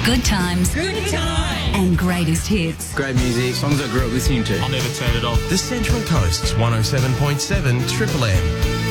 Good times. Good times. And greatest hits. Great music, songs I grew up listening to. I'll never turn it off. The Central Coast's 107.7 Triple M.